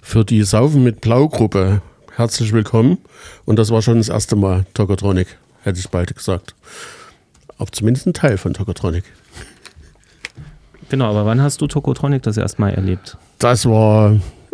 Für die Saufen mit Blau-Gruppe herzlich willkommen. Und das war schon das erste Mal Tokotronic, hätte ich bald gesagt. Aber zumindest ein Teil von Tokotronic. Genau, aber wann hast du Tokotronic das erste Mal erlebt? Das war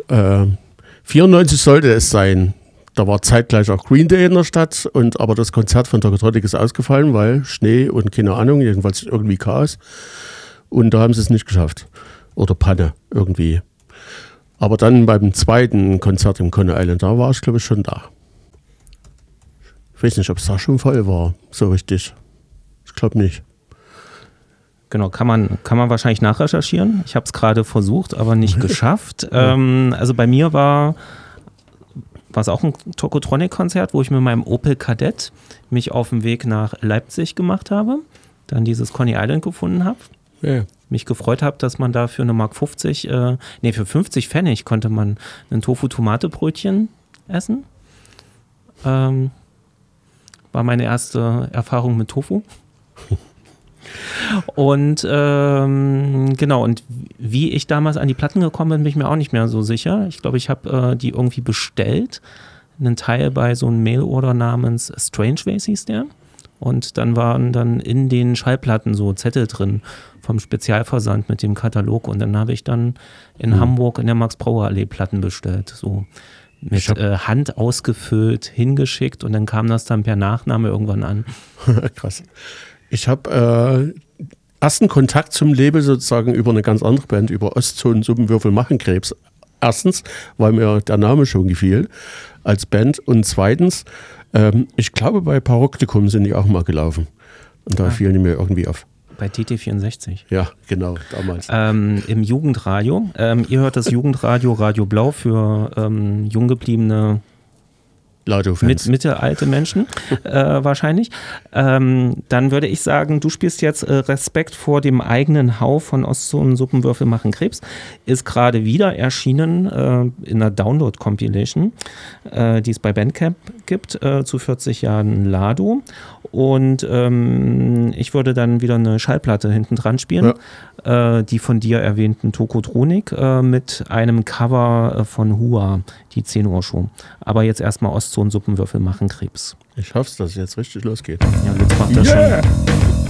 94 sollte es sein. Da war zeitgleich auch Green Day in der Stadt, aber das Konzert von Tokotronic ist ausgefallen, weil Schnee und keine Ahnung, jedenfalls irgendwie Chaos. Und da haben sie es nicht geschafft. Oder Panne irgendwie. Aber dann beim zweiten Konzert im Coney Island, da war ich glaube ich schon da. Ich weiß nicht, ob es da schon voll war, so richtig. Ich glaube nicht. Genau, kann man wahrscheinlich nachrecherchieren. Ich habe es gerade versucht, aber nicht geschafft. Also bei mir war es auch ein Tokotronic-Konzert, wo ich mit meinem Opel Kadett mich auf den Weg nach Leipzig gemacht habe, dann dieses Coney Island gefunden habe. Ja. Mich gefreut habe, dass man da für eine Mark 50, für 50 Pfennig konnte man ein Tofu-Tomate-Brötchen essen. War meine erste Erfahrung mit Tofu. Und genau, und wie ich damals an die Platten gekommen bin, bin ich mir auch nicht mehr so sicher. Ich glaube, ich habe die irgendwie bestellt. Einen Teil bei so einem Mail-Order namens Strangeways hieß der. Und dann waren dann in den Schallplatten so Zettel drin vom Spezialversand mit dem Katalog. Und dann habe ich dann in Hamburg in der Max-Brauer-Allee Platten bestellt. So mit Hand ausgefüllt, hingeschickt. Und dann kam das dann per Nachname irgendwann an. Krass. Ich habe ersten Kontakt zum Label sozusagen über eine ganz andere Band, über Ostzonen Suppenwürfel machen Krebs. Erstens, weil mir der Name schon gefiel als Band. Und zweitens, ich glaube, bei Paroktikum sind die auch mal gelaufen. Und da fielen die mir irgendwie auf. Bei TT64. Ja, genau, damals. Im Jugendradio. Ihr hört das Jugendradio Radio Blau für jung gebliebene mittelalte Menschen wahrscheinlich. Dann würde ich sagen, du spielst jetzt Respekt vor dem eigenen Hau von Ostzonen Suppenwürfel machen Krebs. Ist gerade wieder erschienen in einer Download-Compilation, die es bei Bandcamp gibt, zu 40 Jahren Lado. Und ich würde dann wieder eine Schallplatte hinten dran spielen, die von dir erwähnten Tokotronic mit einem Cover von Hua, die 10 Uhr Show. Aber jetzt erstmal Ostzonen Suppenwürfel machen Krebs. Ich hoffe, dass es jetzt richtig losgeht. Ja, jetzt macht das schon.